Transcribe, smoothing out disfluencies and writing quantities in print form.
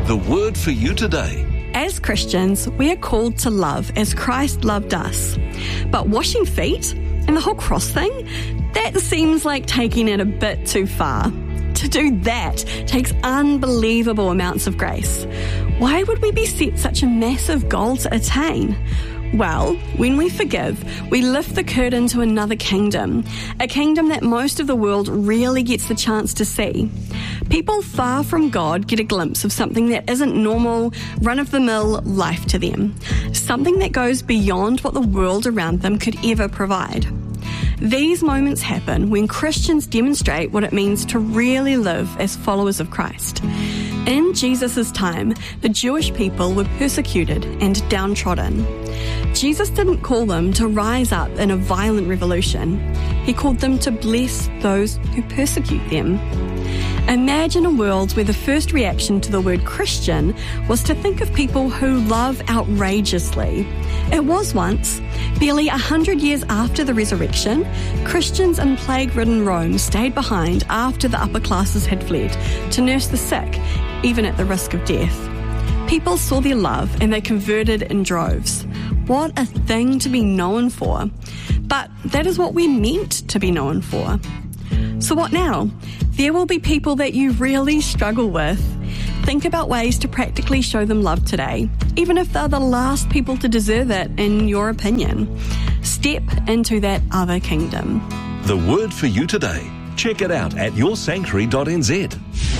The word for you today. As Christians, we are called to love as Christ loved us. But washing feet and the whole cross thing, that seems like taking it a bit too far. To do that takes unbelievable amounts of grace. Why would we be set such a massive goal to attain? Well, when we forgive, we lift the curtain to another kingdom, a kingdom that most of the world rarely gets the chance to see. People far from God get a glimpse of something that isn't normal, run-of-the-mill life to them, something that goes beyond what the world around them could ever provide. These moments happen when Christians demonstrate what it means to really live as followers of Christ. In Jesus' time, the Jewish people were persecuted and downtrodden. Jesus didn't call them to rise up in a violent revolution. He called them to bless those who persecute them. Imagine a world where the first reaction to the word Christian was to think of people who love outrageously. It was once. Barely 100 years after the resurrection, Christians in plague-ridden Rome stayed behind after the upper classes had fled to nurse the sick, even at the risk of death. People saw their love and they converted in droves. What a thing to be known for. But that is what we're meant to be known for. So what now? There will be people that you really struggle with. Think about ways to practically show them love today, even if they're the last people to deserve it, in your opinion. Step into that other kingdom. The word for you today. Check it out at yoursanctuary.nz.